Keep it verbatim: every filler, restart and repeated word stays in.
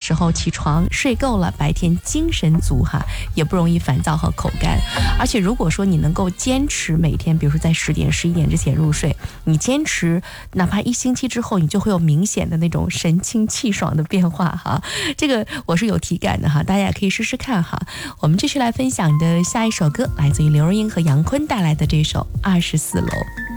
时候起床睡够了，白天精神足哈，也不容易烦躁和口干。而且如果说你能够坚持每天，比如说在十点十一点之前入睡，你坚持哪怕一星期之后，你就会有明显的那种神清气爽的变化哈。这个我是有体感的哈，大家也可以试试看哈。我们继续来分享的下一首歌，来自于刘若英和杨坤带来的这首《二十四楼》。